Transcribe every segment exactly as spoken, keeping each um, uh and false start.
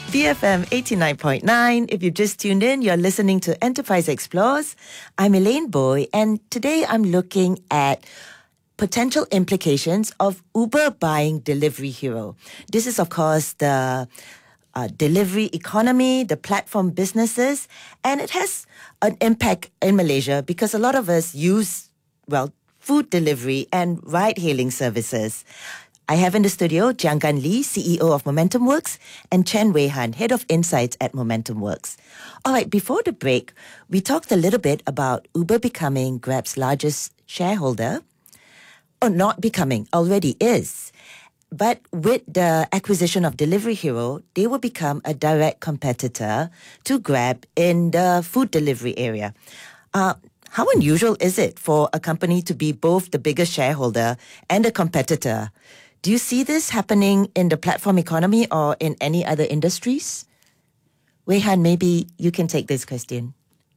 B F M eighty-nine point nine. If you've just tuned in, you're listening to Enterprise Explores. I'm Elaine Boy, and today I'm looking at potential implications of Uber buying Delivery Hero. This is, of course, the uh, delivery economy, the platform businesses, and it has an impact in Malaysia because a lot of us use, well, food delivery and ride-hailing services. I have in the studio Jiang Gan Lee, C E O of Momentum Works, and Chen Wei Han, Head of Insights at Momentum Works. All right, before the break, we talked a little bit about Uber becoming Grab's largest shareholder, or not becoming, already is. But with the acquisition of Delivery Hero, they will become a direct competitor to Grab in the food delivery area. Uh, how unusual is it for a company to be both the biggest shareholder and a competitor? Do you see this happening in the platform economy or in any other industries? Wei Han, maybe you can take this question.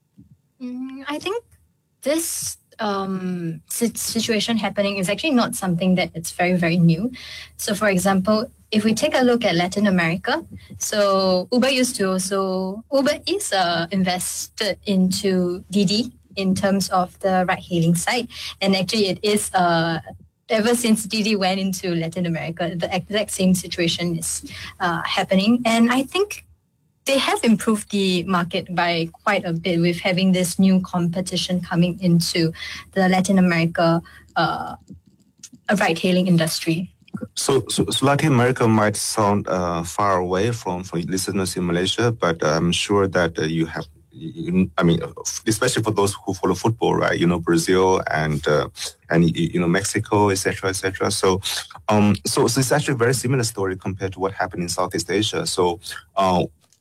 Mm, I think this um, situation happening is actually not something that it's very, very new. So, for example, if we take a look at Latin America, so Uber used to also, Uber is uh, invested into Didi in terms of the ride-hailing side. And actually it is uh, ever since Didi went into Latin America, the exact same situation is uh, happening. And I think they have improved the market by quite a bit with having this new competition coming into the Latin America uh, ride-hailing industry. So, so, so Latin America might sound uh, far away from, from listeners in Malaysia, but I'm sure that uh, you have I mean, especially for those who follow football, right? You know, Brazil and uh, and you know Mexico, et cetera, et cetera. So, um, so, so it's actually a very similar story compared to what happened in Southeast Asia. So, uh,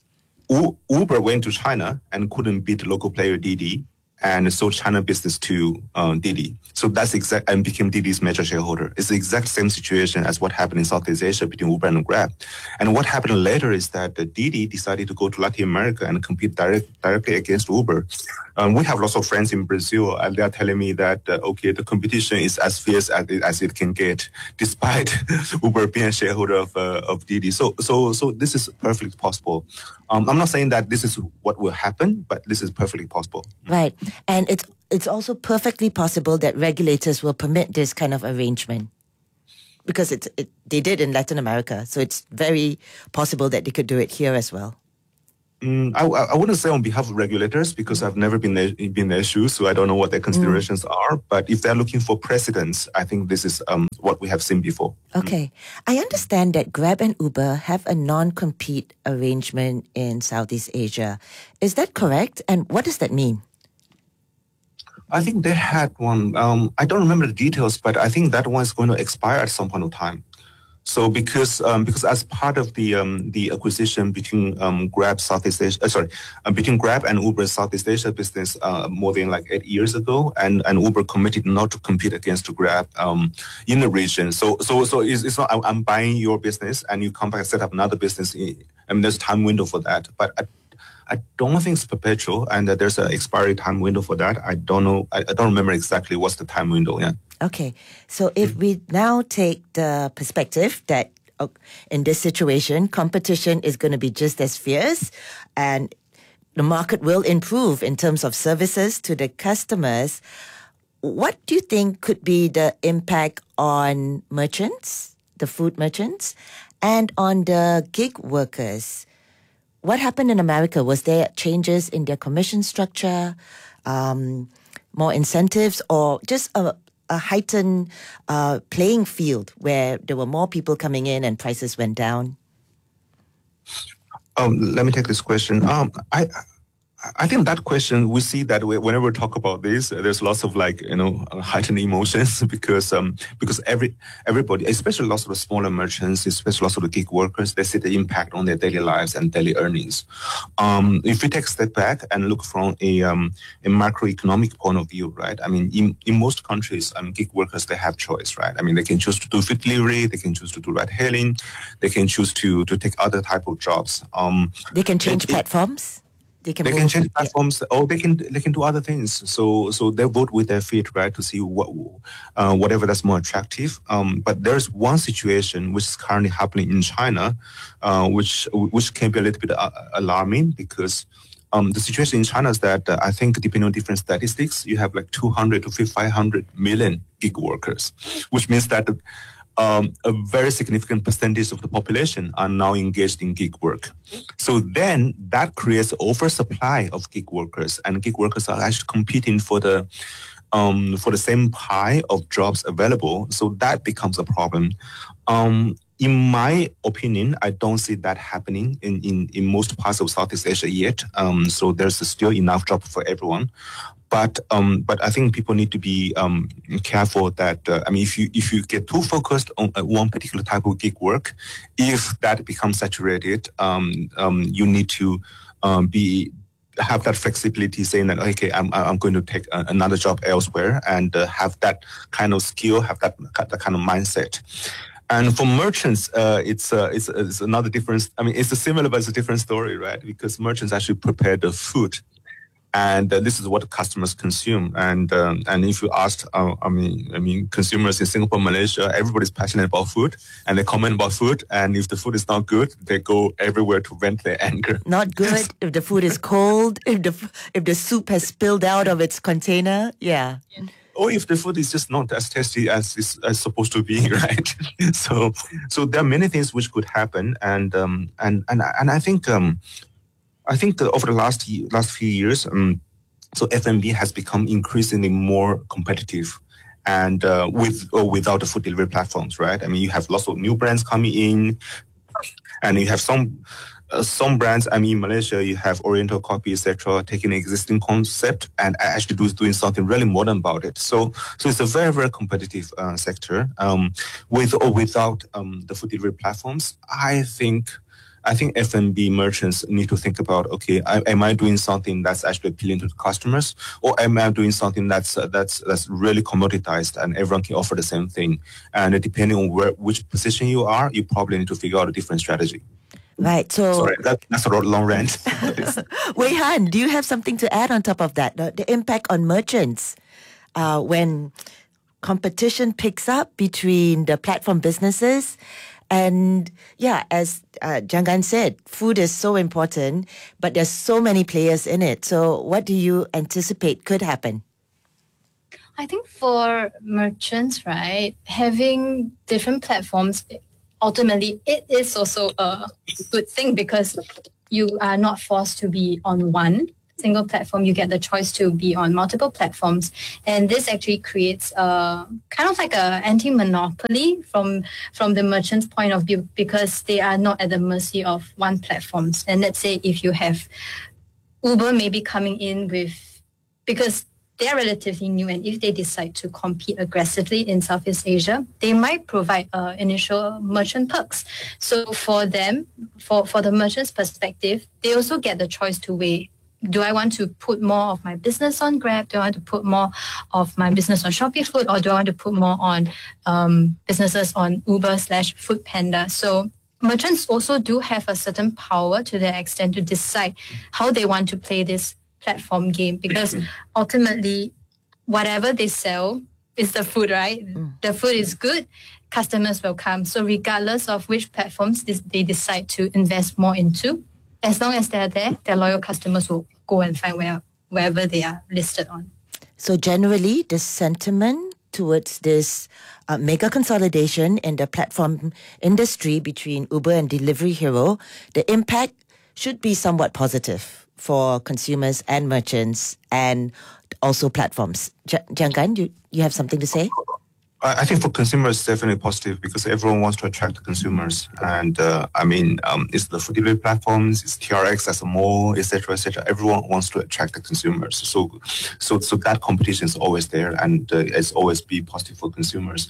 U- Uber went to China and couldn't beat the local player Didi, and sold China business to uh, Didi. So that's exact and became Didi's major shareholder. It's the exact same situation as what happened in Southeast Asia between Uber and Grab. And what happened later is that uh, Didi decided to go to Latin America and compete direct, directly against Uber. Um, we have lots of friends in Brazil, and they are telling me that, uh, okay, the competition is as fierce as it, as it can get, despite Uber being a shareholder of, uh, of Didi. So, so, so this is perfectly possible. Um, I'm not saying that this is what will happen, but this is perfectly possible. Right. And it's it's also perfectly possible that regulators will permit this kind of arrangement because it's, it, they did in Latin America. So it's very possible that they could do it here as well. Mm, I, I wouldn't say on behalf of regulators because I've never been there, been in their shoes, so I don't know what their considerations mm. are. But if they're looking for precedents, I think this is um, what we have seen before. Okay. Mm. I understand that Grab and Uber have a non-compete arrangement in Southeast Asia. Is that correct? And what does that mean? I think they had one. Um, I don't remember the details, but I think that one is going to expire at some point of time. So because um, because as part of the um, the acquisition between um, Grab Southeast Asia, uh, sorry, um, between Grab and Uber Southeast Asia business uh, more than like eight years ago, and, and Uber committed not to compete against Grab um, in the region. So so so it's, it's not I'm buying your business and you come back and set up another business. I mean, there's a time window for that, but I, I don't think it's perpetual, and that there's an expiry time window for that. I don't know. I, I don't remember exactly what's the time window. Yeah. Okay. So if we now take the perspective that uh, in this situation, competition is going to be just as fierce and the market will improve in terms of services to the customers, what do you think could be the impact on merchants, the food merchants, and on the gig workers? What happened in America? Was there changes in their commission structure, um, more incentives, or just a a heightened uh, playing field where there were more people coming in and prices went down? Um, let me take this question. Um, I I think that question, we see that whenever we talk about this, there's lots of like, you know, heightened emotions because um because every everybody, especially lots of the smaller merchants, especially lots of the gig workers, they see the impact on their daily lives and daily earnings. Um, if we take a step back and look from a um a macroeconomic point of view, right? I mean, in, in most countries, um, gig workers, they have choice, right? I mean, they can choose to do food delivery, they can choose to do ride hailing, they can choose to to take other type of jobs. Um, they can change it, platforms. They can, they vote, can change yeah. platforms, or they can they can do other things. So so they vote with their feet, right, to see what uh, whatever that's more attractive. Um, but there's one situation which is currently happening in China, uh, which which can be a little bit uh, alarming, because um, the situation in China is that uh, I think, depending on different statistics, you have like two hundred to five hundred million gig workers, which means that Um, a very significant percentage of the population are now engaged in gig work. So then that creates oversupply of gig workers, and gig workers are actually competing for the um, for the same pie of jobs available. So that becomes a problem. Um, in my opinion, I don't see that happening in, in, in most parts of Southeast Asia yet. Um, so there's still enough job for everyone. But um, but I think people need to be um, careful that uh, I mean, if you if you get too focused on uh, one particular type of gig work, if that becomes saturated, um, um, you need to um, be have that flexibility, saying that, okay, I'm I'm going to take a, another job elsewhere, and uh, have that kind of skill, have that that kind of mindset. And for merchants, uh, it's, uh, it's it's another difference. I mean, it's a similar, but it's a different story, right? Because merchants actually prepare the food. And uh, this is what customers consume. And um, and if you ask, uh, I mean, I mean, consumers in Singapore, Malaysia, everybody's passionate about food, and they comment about food. And if the food is not good, they go everywhere to vent their anger. Not good if the food is cold, if the if the soup has spilled out of its container. Yeah. Or if the food is just not as tasty as it's as supposed to be, right? so so there are many things which could happen, and um and and and I think um. I think that over the last last few years, um, so F and B has become increasingly more competitive, and uh, with or without the food delivery platforms, right? I mean, you have lots of new brands coming in, and you have some uh, some brands. I mean, in Malaysia, you have Oriental Copy, et cetera, taking an existing concept and actually do, doing something really modern about it. So, so it's a very very competitive uh, sector. Um, with or without um, the food delivery platforms, I think. I think F and B merchants need to think about, okay, I, am I doing something that's actually appealing to the customers, or am I doing something that's uh, that's that's really commoditized and everyone can offer the same thing? And depending on where which position you are, you probably need to figure out a different strategy. Right. So, sorry, that, that's a long rant. Wei Han, do you have something to add on top of that? The, the impact on merchants uh, when competition picks up between the platform businesses. And yeah, as uh, Jiang Gan said, food is so important, but there's so many players in it. So what do you anticipate could happen? I think for merchants, right, having different platforms, ultimately, it is also a good thing, because you are not forced to be on one single platform. You get the choice to be on multiple platforms, and this actually creates a kind of like a anti-monopoly from from the merchant's point of view, because they are not at the mercy of one platform. And let's say if you have Uber maybe coming in with, because they're relatively new, and if they decide to compete aggressively in Southeast Asia, they might provide uh, initial merchant perks. So for them, for, for the merchant's perspective, they also get the choice to weigh, do I want to put more of my business on Grab? Do I want to put more of my business on Shopee Food? Or do I want to put more on um, businesses on Uber slash Food Panda? So merchants also do have a certain power to their extent to decide how they want to play this platform game, because ultimately, whatever they sell is the food, right? Mm. The food is good, customers will come. So regardless of which platforms they decide to invest more into, as long as they're there, their loyal customers will go and find where, wherever they are listed on. So generally, the sentiment towards this uh, mega consolidation in the platform industry between Uber and Delivery Hero, the impact should be somewhat positive for consumers and merchants and also platforms. J- Jiang Gan, you, you have something to say? I think for consumers, it's definitely positive, because everyone wants to attract the consumers. And uh, I mean, um, it's the food delivery platforms, it's T R X as a mall, et cetera, et cetera. Everyone wants to attract the consumers. So, so, so that competition is always there, and uh, it's always be positive for consumers.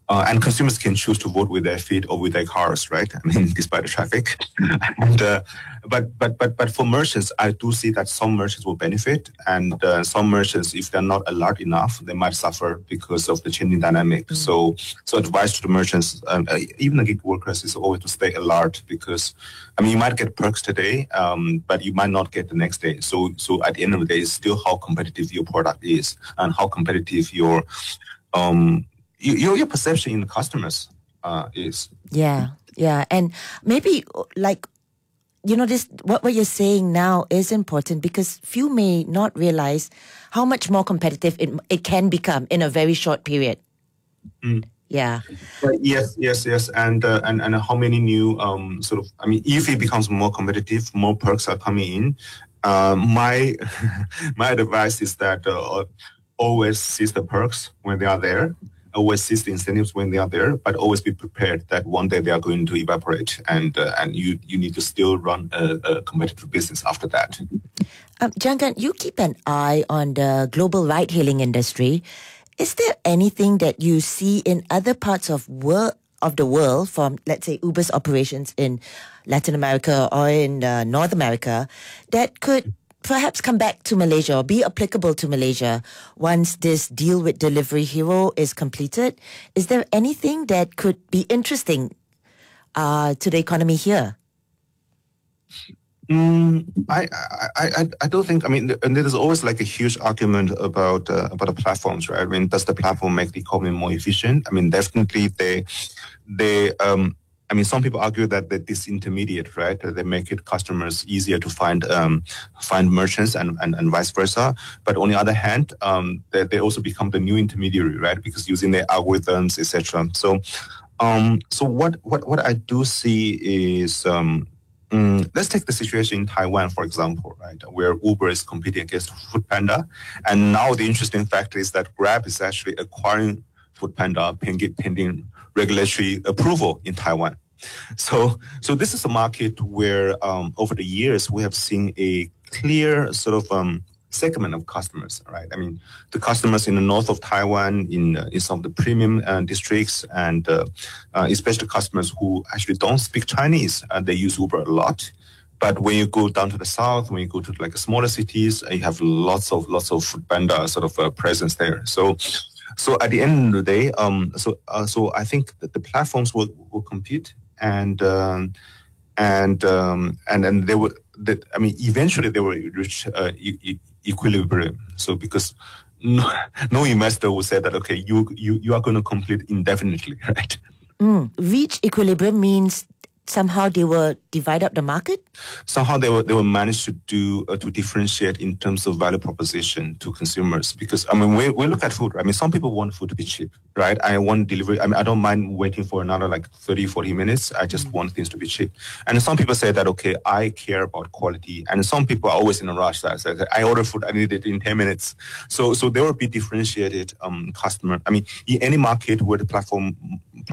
Uh, and consumers can choose to vote with their feet or with their cars, right? I mean, despite the traffic. and, uh, but but but but for merchants, I do see that some merchants will benefit, and uh, some merchants, if they're not alert enough, they might suffer because of the changing dynamic. Mm. So, so advice to the merchants, um, uh, even the gig workers, is always to stay alert, because I mean, you might get perks today, um, but you might not get the next day. So, so at the end of the day, it's still how competitive your product is and how competitive your um. Your, your perception in the customers uh, is. Yeah, yeah. And maybe like, you know, this what, what you're saying now is important, because few may not realize how much more competitive it, it can become in a very short period. Mm. Yeah. But yes, yes, yes. And, uh, and and how many new um, sort of, I mean, if it becomes more competitive, more perks are coming in. Uh, my, my advice is that uh, always seize the perks when they are there. Always seize the incentives when they are there, but always be prepared that one day they are going to evaporate, and uh, and you, you need to still run a, a competitive business after that. Um, Janggan, you keep an eye on the global ride-hailing industry. Is there anything that you see in other parts of world of the world, from let's say Uber's operations in Latin America or in uh, North America, that could perhaps come back to Malaysia or be applicable to Malaysia once this deal with Delivery Hero is completed? Is there anything that could be interesting uh, to the economy here? Mm, I, I, I, I don't think, I mean, and there's always like a huge argument about uh, about the platforms, right? I mean, does the platform make the economy more efficient? I mean, definitely they, they, um, I mean, some people argue that they're disintermediate, right? They make it customers easier to find um, find merchants and, and, and vice versa. But on the other hand, um, they, they also become the new intermediary, right? Because using their algorithms, et cetera. So, um, so what, what what I do see is, um, mm, let's take the situation in Taiwan, for example, right, where Uber is competing against Foodpanda, and now the interesting fact is that Grab is actually acquiring Foodpanda pending, pending regulatory approval in Taiwan. So, so this is a market where um, over the years we have seen a clear sort of um, segment of customers, right? I mean, the customers in the north of Taiwan, in uh, in some of the premium uh, districts, and uh, uh, especially customers who actually don't speak Chinese, and they use Uber a lot. But when you go down to the south, when you go to like smaller cities, you have lots of lots of Foodpanda sort of uh, presence there. So. So at the end of the day, um, so uh, so I think that the platforms will, will compete, and um, and um, and and they will. That I mean, eventually they will reach uh, e- e- equilibrium. So because no, no investor will say that okay, you you you are going to compete indefinitely, right? Mm. Reach equilibrium means somehow they will divide up the market? Somehow they will they will manage to do uh, to differentiate in terms of value proposition to consumers. Because I mean, we we look at food. I mean, some people want food to be cheap, right? I want delivery. I mean, I don't mind waiting for another like thirty, forty minutes. I just mm-hmm. want things to be cheap. And some people say that okay, I care about quality. And some people are always in a rush. That say, I order food, I need it in ten minutes. So so there will be differentiated um customer. I mean, in any market where the platform